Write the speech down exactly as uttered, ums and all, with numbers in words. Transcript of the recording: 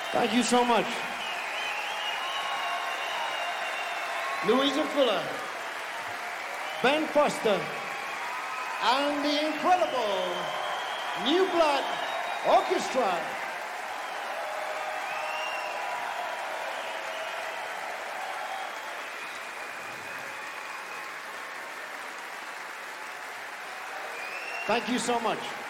Thank you so much. Louisa Fuller, Ben Foster, and the incredible New Blood Orchestra. Thank you so much.